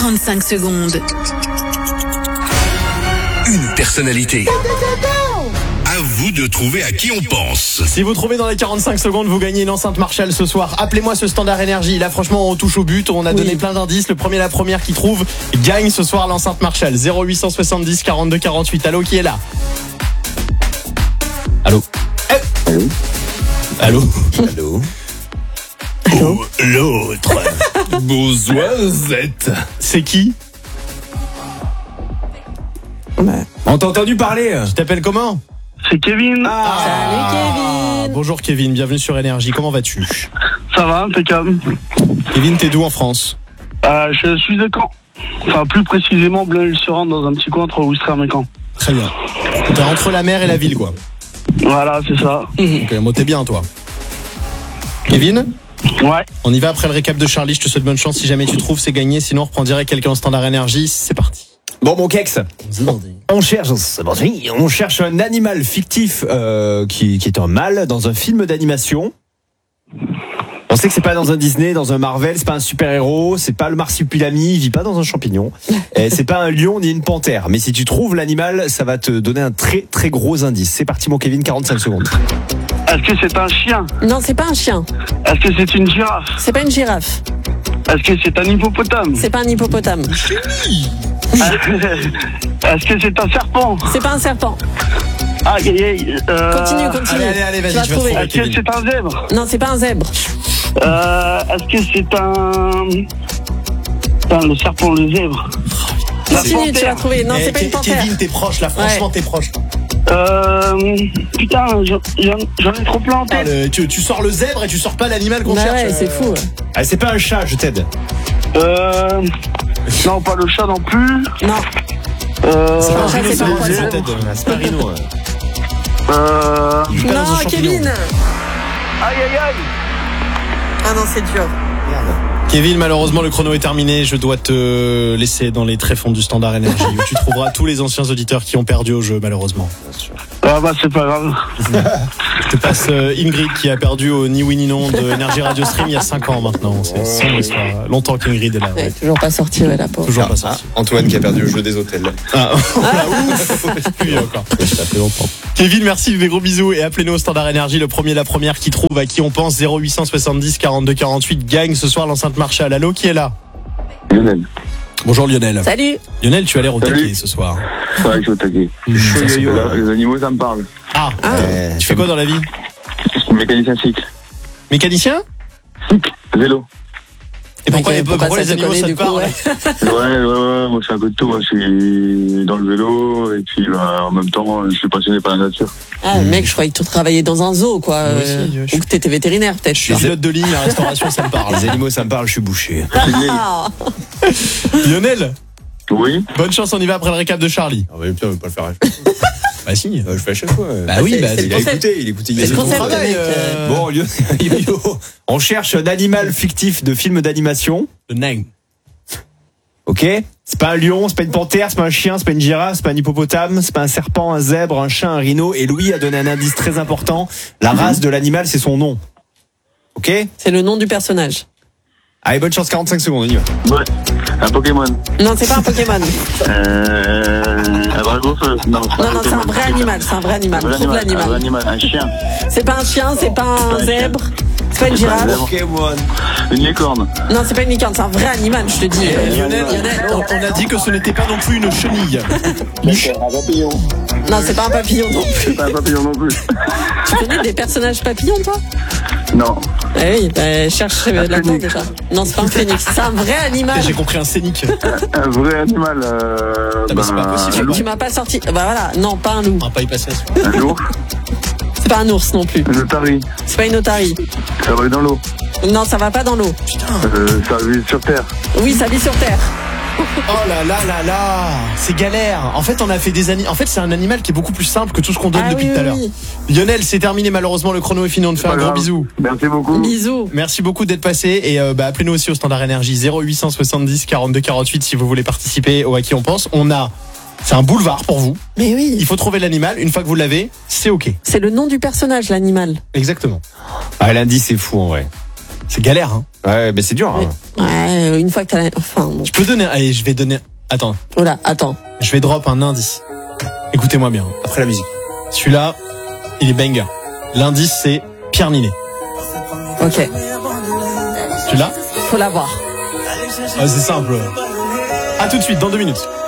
45 secondes. Une personnalité. À vous de trouver à qui on pense. Si vous trouvez dans les 45 secondes, vous gagnez une enceinte Marshall ce soir. Appelez-moi ce standard énergie. Là, franchement, on touche au but. On a donné plein d'indices. Le premier, la première qui trouve gagne ce soir l'enceinte Marshall. 0870 42 48. Allô, qui est là? Allô? Allô? Allô? Allô? L'autre. Bonsoir, C'est qui? On t'a entendu parler? Tu t'appelles comment? C'est Kevin. Salut Kevin. Bonjour Kevin, bienvenue sur Énergie. Comment vas-tu? Ça va, impeccable. Kevin, t'es d'où en France? Je suis de Caen. Enfin, plus précisément, Blain-le-Surin, dans un petit coin entre Ouistreham et Caen. Très bien. T'es entre la mer et la ville, quoi. Voilà, c'est ça. Ok, bon, t'es bien, toi. Kevin? Ouais. On y va après le récap de Charlie. Je te souhaite bonne chance. Si jamais tu trouves, c'est gagné. Sinon, on reprend direct quelqu'un en standard énergie. C'est parti. Bon, mon Kex, on cherche un animal fictif qui est un mâle dans un film d'animation. On sait que c'est pas dans un Disney, dans un Marvel, c'est pas un super-héros, c'est pas le marsupilami, il vit pas dans un champignon. Et c'est pas un lion ni une panthère. Mais si tu trouves l'animal, ça va te donner un très très gros indice. C'est parti, mon Kevin, 45 secondes. Est-ce que c'est un chien? Non, c'est pas un chien. Est-ce que c'est une girafe? C'est pas une girafe. Est-ce que c'est un hippopotame? C'est pas un hippopotame. Est-ce que c'est un serpent? C'est pas un serpent. Continue. Allez, vas-y, Tu vas je vais trouver. trouver, Est-ce que Kevin. c'est un zèbre? Non, c'est pas un zèbre. Est-ce que c'est un... Putain, le serpent, le zèbre. Continue, tu vas trouver. Non, c'est pas une panthère. Kevin, t'es proche, là. Franchement, t'es proche. Putain, j'en ai trop plein en tête. Tu sors le zèbre et tu sors pas l'animal qu'on Bah cherche. ouais, c'est fou. Ah, c'est pas un chat, je t'aide. Non, pas le chat non plus. Non. C'est pas un chat, rhino, c'est pas un je poisson. t'aide. C'est pas un rhino. Il vit pas dans un Non, champignon. Kevin. Aïe. Ah non, c'est dur. Kevin, malheureusement, le chrono est terminé. Je dois te laisser dans les tréfonds du standard énergie où tu trouveras tous les anciens auditeurs qui ont perdu au jeu, malheureusement. Ah bah c'est pas grave. Je te passe Ingrid qui a perdu au ni oui ni non de Énergie Radio Stream il y a 5 ans maintenant. C'est son histoire. Longtemps qu'Ingrid est là. Ouais, Ouais. toujours pas sorti, ouais, la pauvre. Toujours pas sorti. Antoine qui a perdu le jeu des hôtels. Ah, ouf. Oui, encore. Ça fait longtemps. Kevin, merci, des gros bisous et appelez-nous au standard énergie. Le premier, la première qui trouve à qui on pense 0870 42 48 gagne ce soir l'enceinte Marshall. Allô, qui est là? Lionel. Bonjour Lionel. Salut. Lionel, tu as l'air au Salut. taquet ce soir. Ouais, je suis au taquet. Ça se voit. Les animaux, ça me parle. Ah, tu fais quoi dans la vie? Mécanicien cycle. Mécanicien? Vélo. Et pourquoi, Ok, pourquoi ça les te animaux connaît, ça te du coup, parle? Ouais, moi je fais un peu de tout. Moi, je suis dans le vélo et puis en même temps, je suis passionné par la nature. Ah, mec, je croyais que tu travaillais dans un zoo, quoi. Moi aussi, je suis- Ou que t'étais vétérinaire, peut-être. Je suis pilote de ligne, la restauration ça me parle. Les animaux, ça me parle, je suis bouché. Ah. Lionel, Oui. bonne chance, on y va après le récap de Charlie. Ah, mais putain, on veut pas le faire. Bah si. Je fais à chaque fois. Bah oui, bah c'est Il le a concept. écouté, il écoutait. C'est le ton concept, travail, mec. Bon, Yo, on cherche un animal fictif de film d'animation. Le name. Ok? C'est pas un lion, c'est pas une panthère, c'est pas un chien, c'est pas une girafe, c'est pas un hippopotame, c'est pas un serpent, un zèbre, un chat, un rhino. Et Louis a donné un indice très important. La race de l'animal, c'est son nom. Ok? C'est le nom du personnage. Allez, bonne chance, 45 secondes, on y va. Ouais. Un Pokémon. Non, c'est pas un Pokémon. Un dragofeu. Non, Non, c'est un vrai animal. C'est un vrai animal. Un vrai Trouve animal. Un vrai l'animal. animal. Un chien. C'est pas un chien, c'est pas un un zèbre. C'est pas une girafe. Pokémon. Une licorne. Non, c'est pas une licorne, c'est un vrai animal, je te dis. Lionel, on a dit que ce n'était pas non plus une chenille. Un papillon. Non, c'est pas un papillon non plus. C'est pas un papillon non plus. Tu connais des personnages papillons, toi? Non. Ah oui, bah, cherche là-dedans phénix. déjà. Non, c'est pas un phénix, c'est un vrai animal. J'ai compris un scénique. Un vrai animal. mais c'est pas possible. Un loup. Tu m'as pas sorti. Bah voilà, non, pas un loup. Un paille passé. Un ours. C'est pas un ours non plus. Un otarie. C'est pas une otarie. Ça va dans l'eau. Non, ça va pas dans l'eau. Ça vit sur terre. Oui, ça vit sur terre. Oh là là là là, c'est galère. En fait, on a fait des animaux. En fait, c'est un animal qui est beaucoup plus simple que tout ce qu'on donne Ah depuis oui, tout à oui, l'heure. oui. Lionel, c'est terminé. Malheureusement, le chrono est fini. On te fait un Pas gros grave. bisou. Merci beaucoup. Bisous. Merci beaucoup d'être passé et appelez-nous aussi au standard énergie 0870 42 48 si vous voulez participer au à qui on pense. C'est un boulevard pour vous. Mais oui, Il faut trouver l'animal. Une fois que vous l'avez, c'est ok. c'est le nom du personnage, l'animal. Exactement. Ah, l'indice, c'est fou, en vrai. C'est galère, hein. Ouais, mais c'est dur. Hein. Ouais, une fois que t'as... Enfin, bon. Je peux donner... Allez, je vais donner... Attends, Oula, attends. je vais drop un indice. Écoutez-moi bien. Après la musique. Celui-là, il est banger. L'indice, c'est Pierre Ninet. Ok. Celui-là Faut l'avoir. C'est simple. À tout de suite, dans 2 minutes.